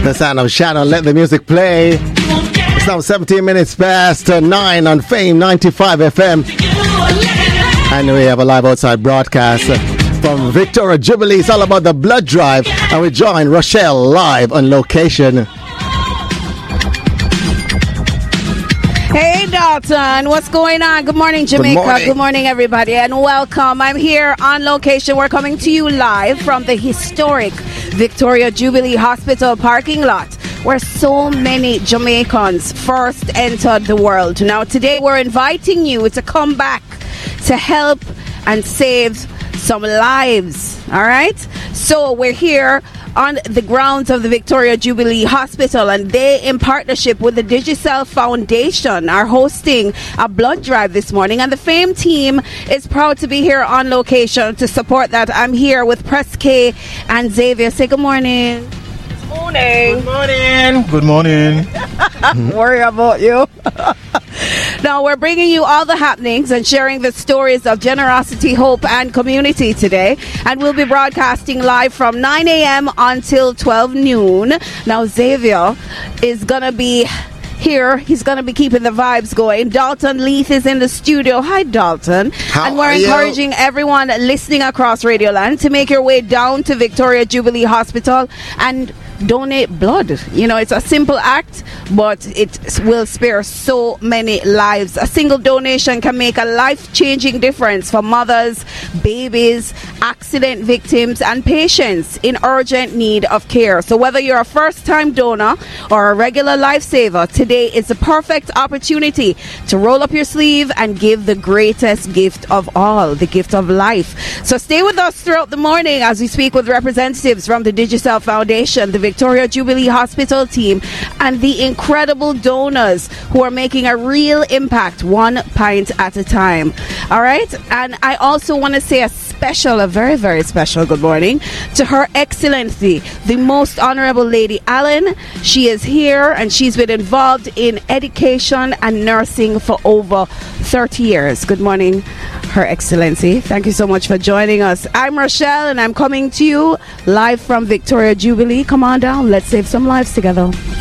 The sound of Shannon. Let the music play. It's now 17 minutes past 9 on Fame 95 FM. And we have a live outside broadcast from Victoria Jubilee. It's all about the blood drive. And we join Rochelle live on location. Hey Dalton, what's going on? Good morning, Jamaica. Good morning, everybody, and welcome. I'm here on location. We're coming to you live from the historic Victoria Jubilee Hospital parking lot, where so many Jamaicans first entered the world. Now, today we're inviting you to come back to help and save some lives. All right? So we're here on the grounds of the Victoria Jubilee Hospital, and they, in partnership with the Digicel Foundation, are hosting a blood drive this morning, and the Fame team is proud to be here on location to support that. I'm here with Press K and Xavier. Say good morning. Good morning. Good morning. Good morning. Worry about you. Now, we're bringing you all the happenings and sharing the stories of generosity, hope, and community today. And we'll be broadcasting live from 9 a.m. until 12 noon. Now, Xavier is going to be here. He's going to be keeping the vibes going. Dalton Leith is in the studio. Hi, Dalton. And we're encouraging everyone listening across Radio Land to make your way down to Victoria Jubilee Hospital and donate blood. You know, it's a simple act, but it will spare so many lives. A single donation can make a life-changing difference for mothers, babies, accident victims, and patients in urgent need of care. So whether you're a first-time donor or a regular lifesaver, today is the perfect opportunity to roll up your sleeve and give the greatest gift of all, the gift of life. So stay with us throughout the morning as we speak with representatives from the Digicel Foundation, the Victoria Jubilee Hospital team, and the incredible donors who are making a real impact, one pint at a time. All right? And I also want to say a very, very special good morning to Her Excellency, the Most Honorable Lady Allen. She is here and she's been involved in education and nursing for over 30 years. Good morning, Her Excellency. Thank you so much for joining us. I'm Rochelle and I'm coming to you live from Victoria Jubilee. Come on down. Let's save some lives together.